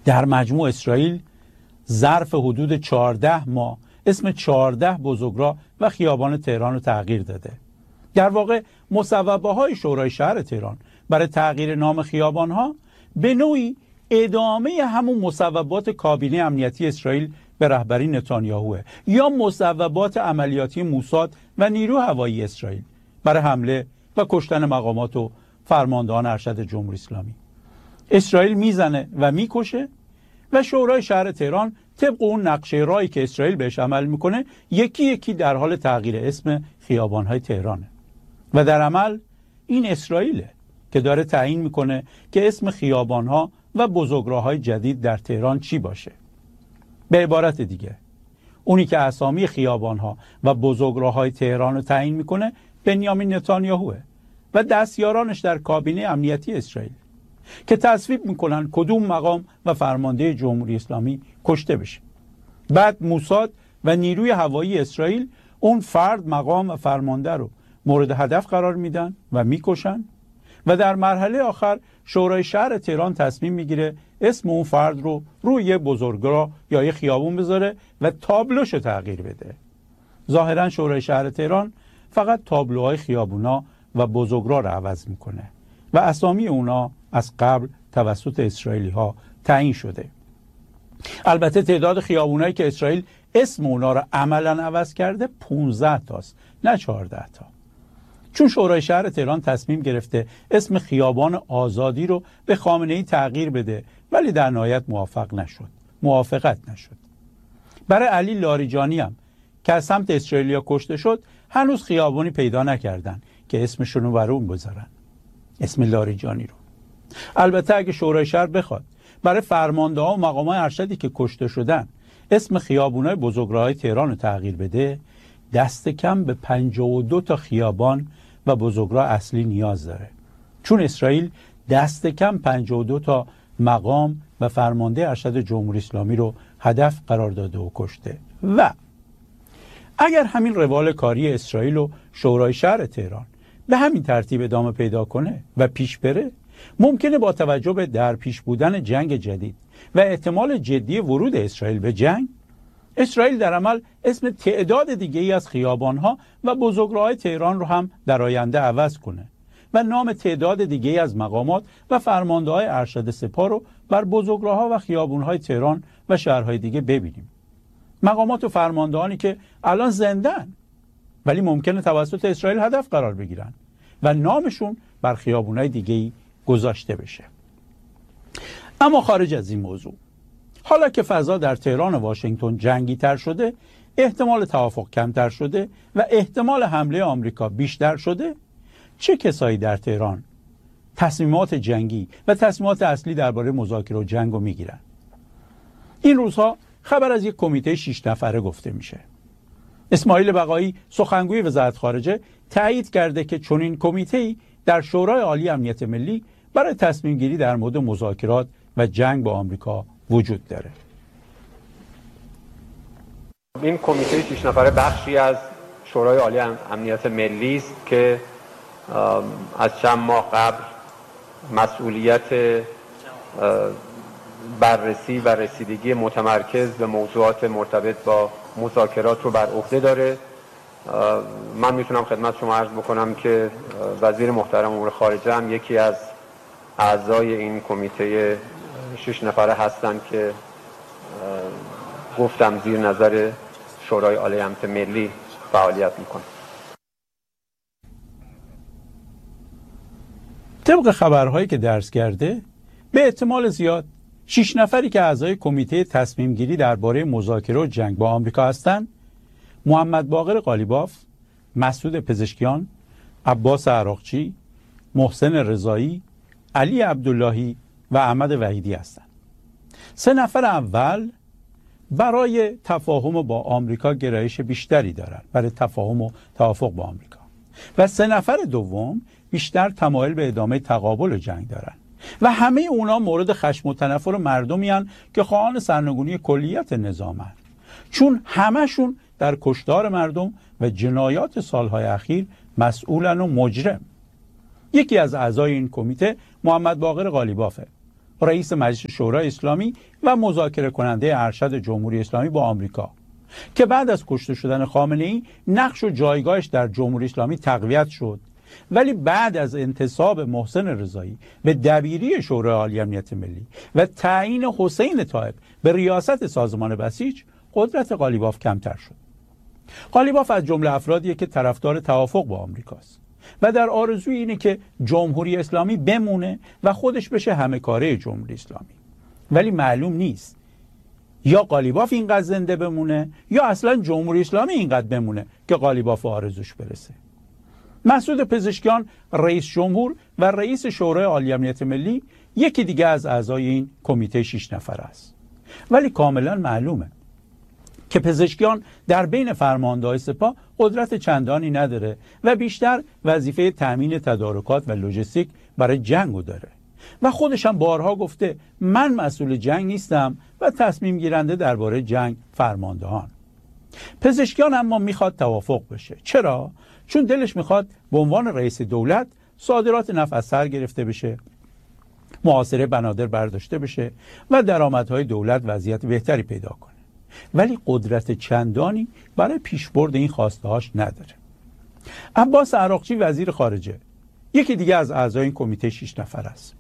در مجموع اسرائیل ظرف حدود 14 ماه اسم 14 بزرگراه و خیابان تهران رو تغییر داده. در واقع مصوبه‌های شورای شهر تهران برای تغییر نام خیابان‌ها به نوعی ادامه همون مصوبات کابینه امنیتی اسرائیل به رهبری نتانیاهوه یا مصوبات عملیاتی موساد و نیرو هوایی اسرائیل برای حمله و کشتن مقامات و فرماندهان ارشد جمهوری اسلامی. اسرائیل میزنه و میکشه و شورای شهر تهران طبق اون نقشه راهی که اسرائیل بهش عمل میکنه یکی یکی در حال تغییر اسم خیابان‌های تهرانه و در عمل این اسرائیله که داره تعیین میکنه که اسم خیابان‌ها و بزرگراه‌های جدید در تهران چی باشه. به عبارت دیگه اونی که اسامی خیابان‌ها و بزرگراه‌های تهران رو تعیین میکنه بنیامین نتانیاهوه و دستیارانش در کابینه امنیتی اسرائیل که تصویب میکنن کدوم مقام و فرمانده جمهوری اسلامی کشته بشه. بعد موساد و نیروی هوایی اسرائیل اون فرد مقام و فرمانده رو مورد هدف قرار میدن و میکشن و در مرحله آخر شورای شهر تهران تصمیم میگیره اسم اون فرد رو روی یه بزرگراه یا یه خیابون بذاره و تابلوشو تغییر بده. ظاهرا شورای شهر تهران فقط تابلوهای خیابونا و بزرگراه رو عوض میکنه و اسامی اونا از قبل توسط اسرائیلی ها تعیین شده. البته تعداد خیابونایی که اسرائیل اسم اونا رو عملا عوض کرده 15 تاست نه 14 تا. چون شورای شهر تهران تصمیم گرفته اسم خیابان آزادی رو به خامنه‌ای تغییر بده ولی در نهایت موافقت نشد. برای علی لاریجانی هم که از سمت اسرائیلیا کشته شد هنوز خیابانی پیدا نکردن که اسمشون رو بر اون بذارن، اسم لاریجانی رو. البته اگه شورای شهر بخواد برای فرمانده‌ها و مقامات ارشدی که کشته شدن اسم خیابونای بزرگراه‌های تهران رو تغییر بده دست کم به 52 تا خیابان و بزرگراه اصلی نیاز داره، چون اسرائیل دست کم 52 تا مقام و فرمانده ارشد جمهوری اسلامی رو هدف قرار داده و کشته. و اگر همین روال کاری اسرائیل و شورای شهر تهران به همین ترتیب ادامه پیدا کنه و پیش بره، ممکنه با توجه به در پیش بودن جنگ جدید و احتمال جدی ورود اسرائیل به جنگ، اسرائیل در عمل اسم تعداد دیگه‌ای از خیابان‌ها و بزرگراه‌های تهران رو هم در آینده عوض کنه و نام تعداد دیگه‌ای از مقامات و فرمانده‌های ارشد سپاه رو بر بزرگراه‌ها و خیابان‌های تهران و شهرهای دیگه ببینیم. مقامات و فرماندهانی که الان زنده‌اند ولی ممکنه توسط اسرائیل هدف قرار بگیرن و نامشون بر خیابان‌های دیگه‌ای گذاشته بشه. اما خارج از این موضوع، حالا که فضا در تهران و واشنگتن جنگی تر شده، احتمال توافق کمتر شده و احتمال حمله آمریکا بیشتر شده، چه کسایی در تهران تصمیمات جنگی و تصمیمات اصلی درباره مذاکره و جنگ رو میگیرن؟ این روزها خبر از یک کمیته 6 نفره گفته میشه. اسماعیل بقایی سخنگوی وزارت خارجه تایید کرده که چنین کمیته‌ای در شورای عالی امنیت ملی برای تصمیم گیری در مورد مذاکرات و جنگ با آمریکا وجود داره. این کمیته 6 نفره بخشی از شورای عالی امنیت ملی است که از چند ماه قبل مسئولیت بررسی و رسیدگی متمرکز به موضوعات مرتبط با مذاکرات رو بر عهده داره. من میتونم خدمت شما عرض بکنم که وزیر محترم امور خارجه هم یکی از اعضای این کمیته 6 نفره هستند که گفتم زیر نظر شورای عالی امنیت ملی فعالیت میکنه. طبق خبرهایی که درس کرده، به احتمال زیاد 6 نفری که اعضای کمیته تصمیم گیری درباره مذاکره و جنگ با آمریکا هستند، محمد باقر قالیباف، مسعود پزشکیان، عباس عراقچی، محسن رضایی، علی عبداللهی و احمد وحیدی هستند. 3 نفر اول برای تفاهم با آمریکا گرایش بیشتری دارند، برای تفاهم و توافق با آمریکا، و 3 نفر دوم بیشتر تمایل به ادامه تقابل و جنگ دارند و همه اونا مورد خشم و تنفر مردمی هستند که خواهان سرنگونی کلیت نظامند، چون همشون در کشتار مردم و جنایات سالهای اخیر مسئولن و مجرم. یکی از اعضای این کمیته محمد باقر قالیبافه. رئیس مجلس شورای اسلامی و مذاکره کننده ارشد جمهوری اسلامی با آمریکا که بعد از کشته شدن خامنه‌ای نقش و جایگاهش در جمهوری اسلامی تقویت شد، ولی بعد از انتصاب محسن رضایی به دبیری شورای عالی امنیت ملی و تعیین حسین طایب به ریاست سازمان بسیج قدرت قالیباف کمتر شد. قالیباف از جمله افرادیه که طرفدار توافق با آمریکاست و در آرزوی اینه که جمهوری اسلامی بمونه و خودش بشه همه کاره جمهوری اسلامی، ولی معلوم نیست یا قالیباف اینقدر زنده بمونه یا اصلا جمهوری اسلامی اینقدر بمونه که قالیباف آرزوش برسه. مسعود پزشکیان رئیس جمهور و رئیس شورای عالی امنیت ملی یکی دیگه از اعضای این کمیته 6 نفره است، ولی کاملا معلومه که پزشکیان در بین فرمانده‌های سپاه قدرت چندانی نداره و بیشتر وظیفه تامین تدارکات و لوجستیک برای جنگو داره و خودش هم بارها گفته من مسئول جنگ نیستم و تصمیم گیرنده درباره جنگ فرماندهان. پزشکیان اما میخواد توافق بشه. چرا؟ چون دلش میخواد به عنوان رئیس دولت صادرات نفت از سر گرفته بشه، محاصره بنادر برداشته بشه و درآمدهای دولت وضعیت بهتری پیدا کنه، ولی قدرت چندانی برای پیشبرد این خواسته‌هاش نداره. عباس عراقچی وزیر خارجه یکی دیگه از اعضای این کمیته 6 نفر است.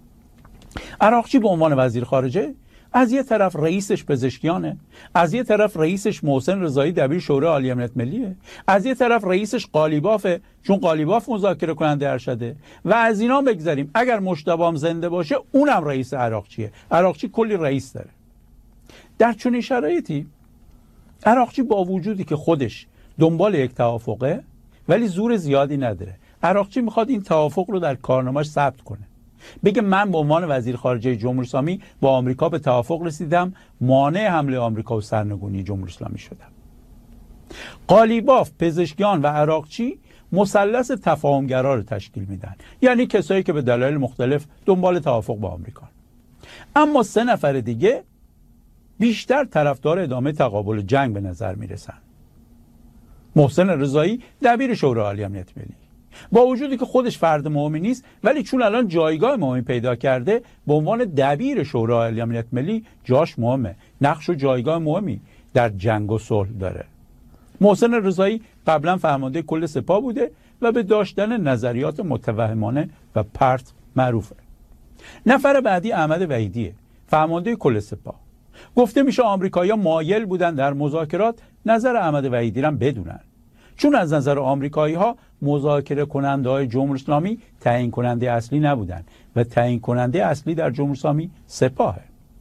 عراقچی به عنوان وزیر خارجه از یه طرف رئیسش پزشکیانه، از یه طرف رئیسش محسن رضایی دبیر شورای عالی امنیت ملیه، از یه طرف رئیسش قالیبافه چون قالیباف مذاکره کننده ارشده و از اینا بگذاریم اگر مجتبی هم زنده باشه اونم رئیس عراقچیه. عراقچی کلی رئیس داره. در چنین شرایطی عراقچی با وجودی که خودش دنبال یک توافقه ولی زور زیادی نداره. عراقچی میخواد این توافق رو در کارنامه‌اش ثبت کنه، بگه من به عنوان وزیر خارجه جمهوری اسلامی با آمریکا به توافق رسیدم، مانع حمله آمریکا و سرنگونی جمهوری اسلامی شدم. قالیباف، پزشکیان و عراقچی مثلث تفاهمگرا رو تشکیل میدن، یعنی کسایی که به دلایل مختلف دنبال توافق با آمریکا. اما 3 نفر دیگه بیشتر طرفدار ادامه تقابل جنگ به نظر میرسن. محسن رضایی دبیر شورای عالی امنیت ملی با وجودی که خودش فرد مهمی نیست، ولی چون الان جایگاه مهمی پیدا کرده به عنوان دبیر شورای عالی امنیت ملی جاش مهمه، نقش و جایگاه مهمی در جنگ و صلح داره. محسن رضایی قبلا فرمانده کل سپاه بوده و به داشتن نظریات متوهمانه و پرت معروفه. نفر بعدی احمد وحیدیه، فرمانده کل سپاه. گفته میشه آمریکایی‌ها مایل بودن در مذاکرات نظر احمد وحیدی را بدونن، چون از نظر آمریکایی‌ها مذاکره کننده‌های جمهوری اسلامی تعیین کننده اصلی نبودن و تعیین کننده اصلی در جمهوری اسلامی سپاهه.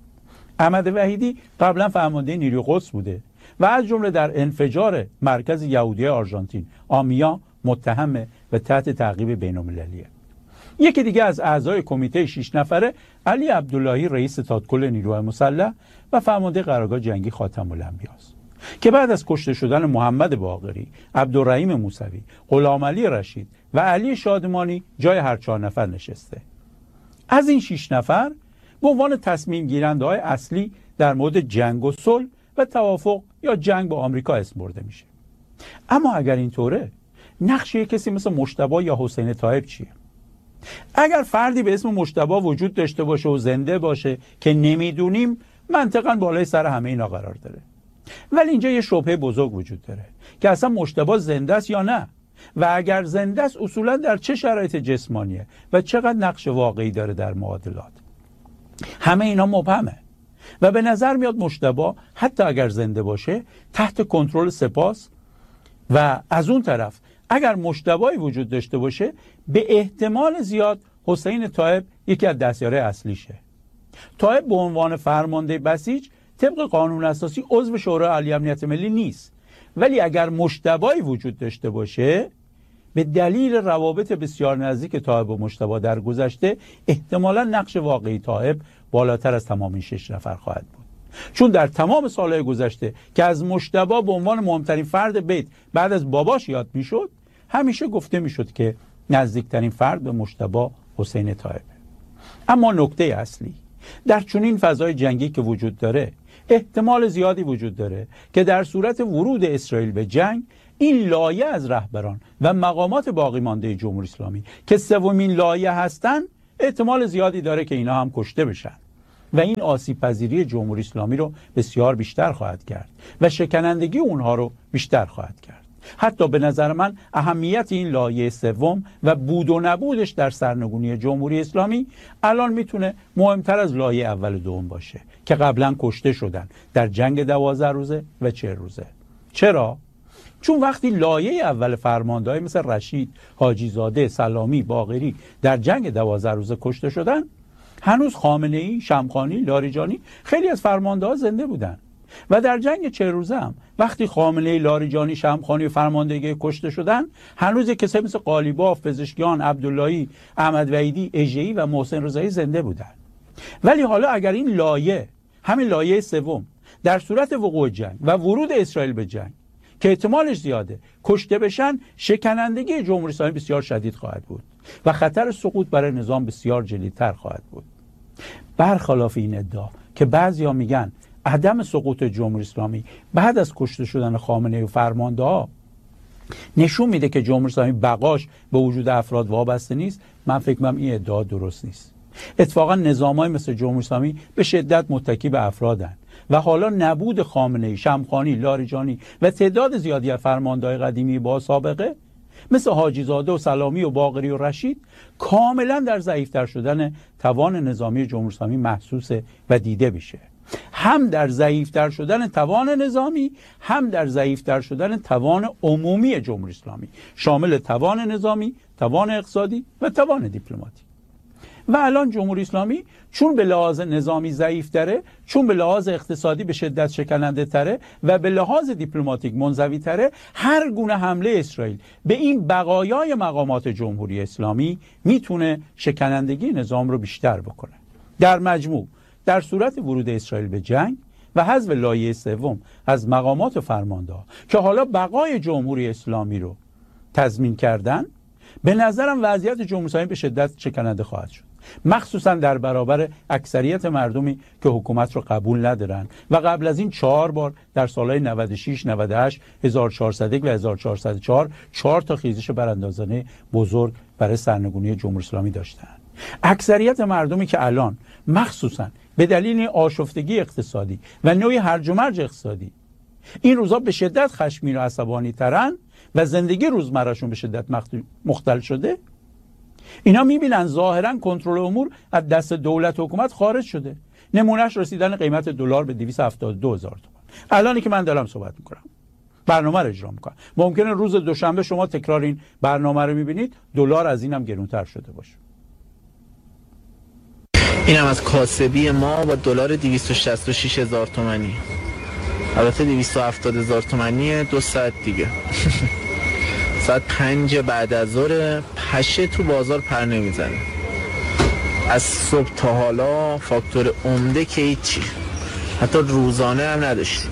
احمد وحیدی قبلا فرمانده نیروی قدس بوده و از جمله در انفجار مرکز یهودی آرژانتین آمیا متهم و تحت تعقیب بین‌المللیه. یکی دیگه از اعضای کمیته 6 نفره علی عبداللهی رئیس ستادکل نیروهای مسلح و فرمانده قرارگاه جنگی خاتم الانبیاء که بعد از کشته شدن محمد باقری، عبدالرحیم موسوی، غلام علی رشید و علی شادمانی جای هر 4 نفر نشسته. از این 6 نفر به عنوان تصمیم گیرنده های اصلی در مورد جنگ و صلح و توافق یا جنگ با آمریکا اسم برده میشه. اما اگر اینطوره نقش یک کسی مثل مجتبی یا حسین طایب چیه؟ اگر فردی به اسم مجتبی وجود داشته باشه و زنده باشه که نمیدونیم، منطقاً بالای سر همه اینا قرار داره. ولی اینجا یه شبهه بزرگ وجود داره که اصلا مجتبی زنده است یا نه، و اگر زنده است اصولا در چه شرایط جسمانیه و چقدر نقش واقعی داره در معادلات. همه اینا مبهمه و به نظر میاد مجتبی حتی اگر زنده باشه تحت کنترل سپاه و از اون طرف اگر مجتبی وجود داشته باشه به احتمال زیاد حسین طایب یکی از دستیارای اصلیشه. طایب به عنوان فرمانده بسیج طبق قانون اساسی عضو شورای عالی امنیت ملی نیست، ولی اگر مجتبی وجود داشته باشه به دلیل روابط بسیار نزدیک طایب و مجتبی در گذشته احتمالاً نقش واقعی طایب بالاتر از تمام این 6 نفر خواهد بود، چون در تمام سالهای گذشته که از مجتبی به عنوان مهمترین فرد بیت بعد از باباش یاد میشد، همیشه گفته میشد که نزدیکترین فرد به مجتبی حسین طایبه. اما نکته اصلی در چنین فضای جنگی که وجود داره، احتمال زیادی وجود داره که در صورت ورود اسرائیل به جنگ این لایه از رهبران و مقامات باقی مانده جمهوری اسلامی که 3مین لایه هستن، احتمال زیادی داره که اینا هم کشته بشن. و این آسیب پذیری جمهوری اسلامی رو بسیار بیشتر خواهد کرد و شکنندگی اونها رو بیشتر خواهد کرد. حتی به نظر من اهمیت این لایه سوم و بود و نبودش در سرنگونی جمهوری اسلامی الان میتونه مهمتر از لایه اول و دوم باشه که قبلا کشته شدن در جنگ 12 روزه و 40 روزه. چرا؟ چون وقتی لایه اول فرماندهایی مثل رشید، حاجی زاده، سلامی، باقری در جنگ 12 روزه کشته شدن، هنوز خامنه‌ای، شمخانی، لاریجانی خیلی از فرمانده‌ها زنده بودن. و در جنگ 40 روزه هم وقتی خامنه‌ای، لاریجانی، شمخانی و فرماندهی کشته شدن، هنوز کسایی مثل قالیباف، پزشکیان، عبداللهی، احمد وحیدی، اژه‌ای و محسن رضایی زنده بودن. ولی حالا اگر این لایه، همین لایه سوم، در صورت وقوع جنگ و ورود اسرائیل به جنگ که احتمالش زیاده کشته بشن، شکنندگی جمهوری اسلامی بسیار شدید خواهد بود و خطر سقوط برای نظام بسیار جدی‌تر خواهد بود. برخلاف این ادعا که بعضیا میگن عدم سقوط جمهوری اسلامی بعد از کشته شدن خامنه‌ای و فرمانده‌ها نشون میده که جمهوری اسلامی بقاش به وجود افراد وابسته نیست، من فکر می‌کنم این ادعا درست نیست. اتفاقا نظام‌های مثل جمهوری اسلامی به شدت متکی به افرادن و حالا نبود خامنه‌ای، شمخانی، لاریجانی و تعداد زیادی از فرمانده‌های قدیمی با سابقه مثل حاجی زاده و سلامی و باقری و رشید کاملا در ضعیف‌تر شدن توان نظامی جمهوری اسلامی محسوس و دیده میشه. هم در ضعیف‌تر شدن توان نظامی، هم در ضعیف‌تر شدن توان عمومی جمهوری اسلامی، شامل توان نظامی، توان اقتصادی و توان دیپلماتیک. و الان جمهوری اسلامی چون به لحاظ نظامی ضعیف تره، چون به لحاظ اقتصادی به شدت شکننده تره و به لحاظ دیپلماتیک منزوی تره، هر گونه حمله اسرائیل به این بقایای مقامات جمهوری اسلامی میتونه شکنندگی نظام رو بیشتر بکنه. در مجموع در صورت ورود اسرائیل به جنگ و حذف لایه سوم از مقامات فرمانده‌ها که حالا بقای جمهوری اسلامی رو تضمین کردن، به نظرم وضعیت جمهوری اسلامی به شدت شکننده خواهد شد، مخصوصا در برابر اکثریت مردمی که حکومت رو قبول ندارن و قبل از این 4 بار در سالهای 96 98 1401 و 1404 4 تا خیزش براندازانه بزرگ برای سرنگونی جمهوری اسلامی داشتن. اکثریت مردمی که الان مخصوصا به دلیل آشفتگی اقتصادی و نوع هرج و مرج اقتصادی این روزا به شدت خشمگین و عصبانی ترن و زندگی روزمرهشون به شدت مختل شده، اینا میبینن ظاهرا کنترل امور از دست دولت و حکومت خارج شده. نمونهش رسیدن قیمت دلار به 272,000 تومان. الانی که من دارم صحبت میکنم، برنامه رو اجرا میکنم، ممکنه روز دوشنبه شما تکرار این برنامه رو میبینید دلار از اینم گرونتر شده باشه. اینم از کاسبی ما با دلار 266,000 تومانی. البته 270,000 تومانی 2 ساعت دیگه. ساعت 5 بعد از ظهر پشه تو بازار پر نمیزنه. از صبح تا حالا فاکتور عمده که هیچی، حتی روزانه هم نداشتیم.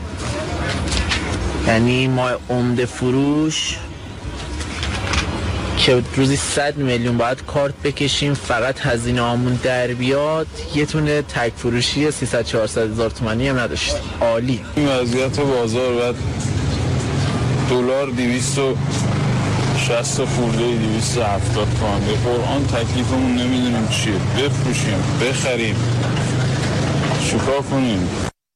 یعنی ما عمده فروش که روزی 100 میلیون باید کارت بکشیم فقط هزینه هامون در بیاد، یه تونه تک فروشی 300-400,000 تومانی هم نداشتیم. عالی. این وضعیت بازار بعد دلار 260 خورده 270 تومان به قرآن تکلیفمون نمیدونیم چیه، بفروشیم بخریم چیکار کنیم.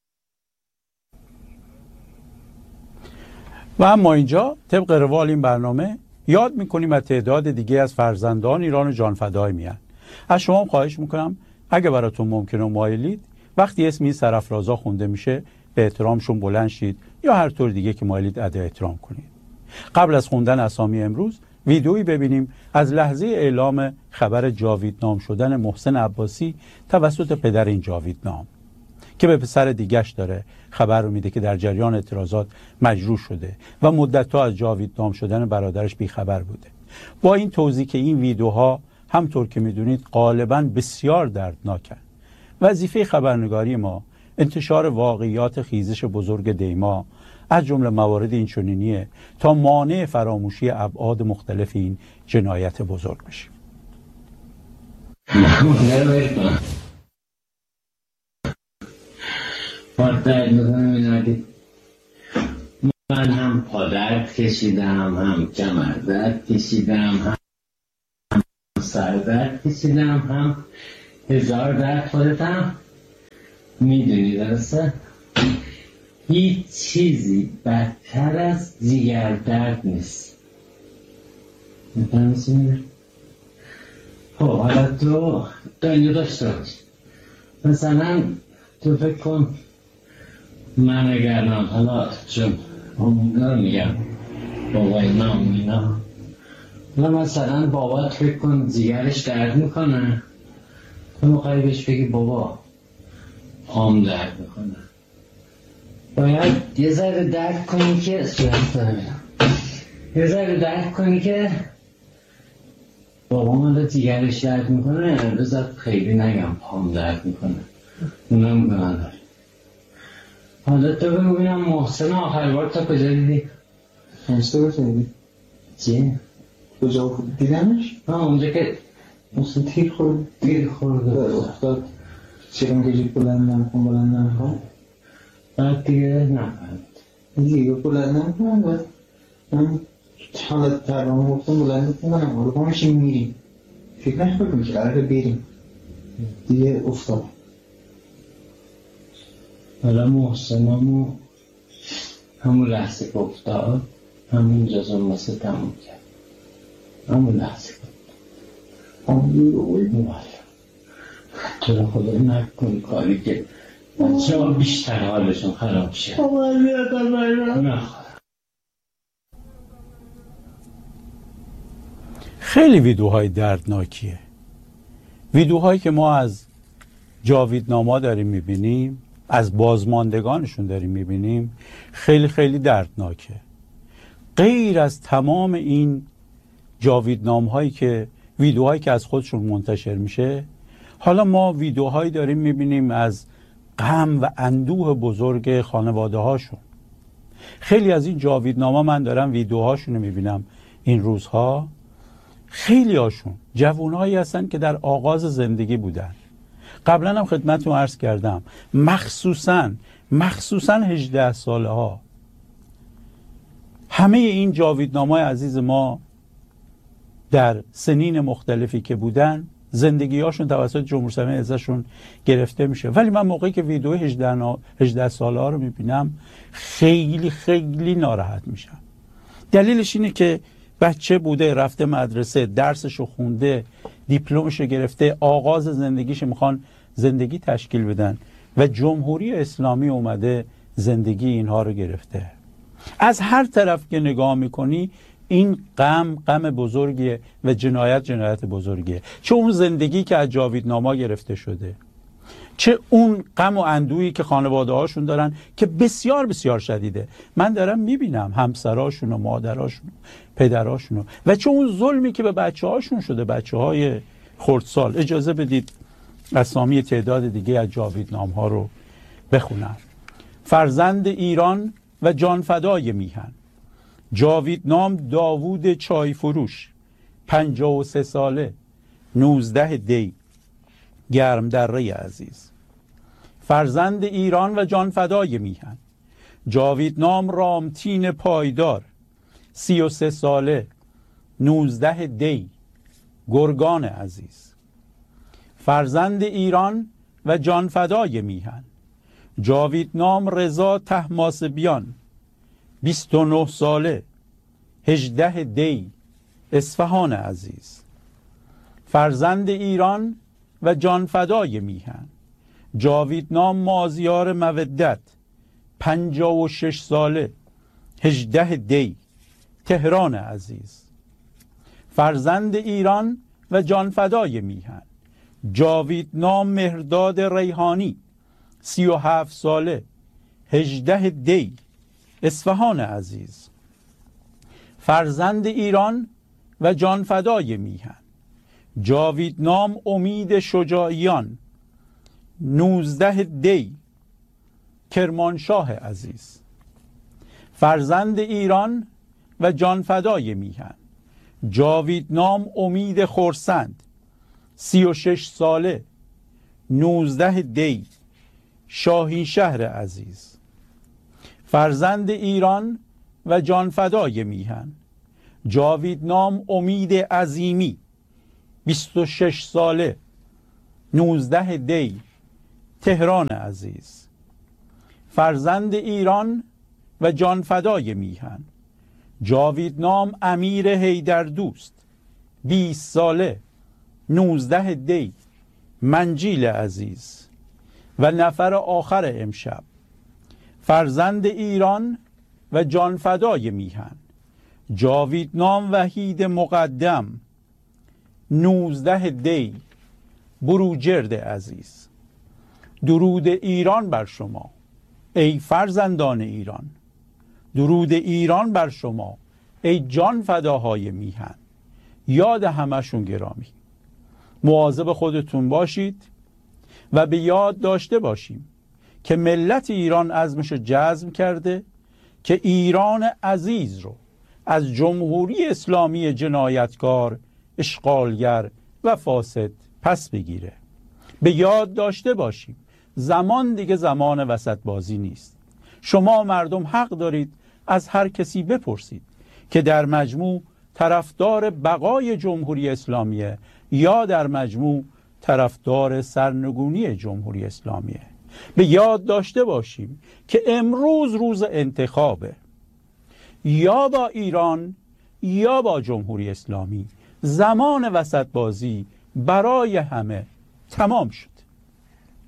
و اما اینجا طبق روال این برنامه یاد میکنیم از تعداد دیگه از فرزندان ایران و جانفدای میان. از شما خواهش میکنم اگه براتون ممکنه و مایلید وقتی اسم این سرافرازا خونده میشه به احترامشون بلند شید یا هر طور دیگه که مایلید ادای احترام کنید. قبل از خوندن اسامی امروز ویدئویی ببینیم از لحظه اعلام خبر جاویدنام شدن محسن عباسی توسط پدر این جاویدنام که به پسر دیگش داره خبر رو میده که در جریان اعتراضات مجروح شده و مدت‌ها از جاویدنام شدن برادرش بیخبر بوده. با این توضیح که این ویدیوها همطور که میدونید غالباً بسیار دردناکن. وظیفه خبرنگاری ما انتشار واقعیات خیزش بزرگ دیما از جمله موارد این چنینیه تا مانع فراموشی ابعاد مختلف این جنایت بزرگ بشیم. من هم پادرد کشیدم، هم کمردرد کشیدم، هم سردرد کشیدم، هم هزار درد خودتم. میدونی درسته؟ هیچ چیزی بدتر از جگر درد نیست. میفهمی؟ خب حالا تو اینو داشته باش. مثلا تو فکر کن من اگر نام حالا چون همونگاه میگم بابای نام اینا، مثلا بابا فکر کن جگرش درد میکنه، تو موقعی بهش بگی بابا پام درد میکنه، باید یه ذره درک کنی که بابا من جگرش درد میکنه، بذار خیلی نگم پام درد میکنه، اونم گناه داره. حالا تو ببینم محسن آخر بار تا کجا دیدی؟ محسن دیدی؟ چی؟ کجا دیدنش؟ اونجا که محسن تیر خورده افتاد. چرا کجی بلندم کن بعد دیگه نفهمید دیگه بلندم کن بعد من حالت ترمام گفتم بلندم کنم حالا با میشیم میریم، فکر نکنیم که قراره بریم، دیگه افتاد. حالا محسنمو همون لحظه که افتاد همون جزماسه تموم کرد، همون لحظه که تو رو خدا نکن کاری که بچه ها بیشتر حالشون خراب شه. خیلی ویدیوهای دردناکیه، ویدیوهایی که ما از جاویدناما داریم میبینیم، از بازماندگانشون داریم میبینیم، خیلی خیلی دردناکه. غیر از تمام این جاویدنامهایی که ویدیوهایی که از خودشون منتشر میشه، حالا ما ویدیوهایی داریم میبینیم از غم و اندوه بزرگ خانواده هاشون. خیلی از این جاویدناما من دارم ویدیوهاشون رو میبینم این روزها، خیلی هاشون جوانهایی هستن که در آغاز زندگی بودن. قبلا هم خدمتتون عرض کردم مخصوصاً 18 ساله ها. همه این جاویدنامای عزیز ما در سنین مختلفی که بودن زندگی‌هاشون توسط جمهوری اسلامی ازشون گرفته میشه، ولی من موقعی که ویدیو 18 ساله ها رو میبینم خیلی خیلی ناراحت میشم. دلیلش اینه که بچه بوده، رفته مدرسه، درسشو خونده، دیپلمشو گرفته، آغاز زندگیش میخوان زندگی تشکیل بدن و جمهوری اسلامی اومده زندگی اینها رو گرفته. از هر طرف که نگاه میکنی این غم بزرگیه و جنایت بزرگیه. چه اون زندگی که از جاویدناما گرفته شده، چه اون غم و اندویی که خانواده هاشون دارن که بسیار بسیار شدیده. من دارم میبینم همسراشون و مادراشون و پدراشون، و چه اون ظلمی که به بچه هاشون شده، بچه های خردسال. اجازه بدید اسامی تعداد دیگه از جاویدنام ها رو بخونم. فرزند ایران و جانفدای میهن، جاویدنام داوود چای فروش، 53 ساله، 19 دی، گرم دره عزیز. فرزند ایران و جانفدای میهن، جاویدنام رامتین پایدار، 33 ساله، 19 دی، گرگان عزیز. فرزند ایران و جانفدای میهن، جاویدنام رضا طهماسبیان، 29 ساله، 18 دی، اصفهان عزیز. فرزند ایران و جانفدای میهن، جاویدنام مازیار مودت، 56 ساله، 18 دی، تهران عزیز. فرزند ایران و جانفدای میهن، جاویدنام مهرداد ریحانی، 37 ساله، 18 دی، اصفهان عزیز. فرزند ایران و جانفدای میهن، جاویدنام امید شجاعیان، 19 دی، کرمانشاه عزیز. فرزند ایران و جانفدای میهن، جاویدنام امید خرسند، 36 ساله، 19 دی، شاهین شهر عزیز. فرزند ایران و جانفدای میهن، جاویدنام امید عظیمی، 26 ساله، 19 دی، تهران عزیز، فرزند ایران و جانفدای میهن، جاویدنام امیر حیدر دوست، 20 ساله، 19 دی، منجیل عزیز و نفر آخر امشب، فرزند ایران و جانفدای میهن، جاویدنام وحید مقدم، 19 دی، بروجرد عزیز. درود ایران بر شما ای فرزندان ایران، درود ایران بر شما ای جان فداهای میهن. یاد همشون گرامی. مواظب خودتون باشید و به یاد داشته باشیم که ملت ایران عزمشو جزم کرده که ایران عزیز رو از جمهوری اسلامی جنایتکار، اشغالگر و فاسد پس بگیره. به یاد داشته باشیم زمان دیگه زمان وسط بازی نیست. شما مردم حق دارید از هر کسی بپرسید که در مجموع طرفدار بقای جمهوری اسلامیه یا در مجموع طرفدار سرنگونی جمهوری اسلامیه. به یاد داشته باشیم که امروز روز انتخابه، یا با ایران یا با جمهوری اسلامی. زمان وسط بازی برای همه تمام شد.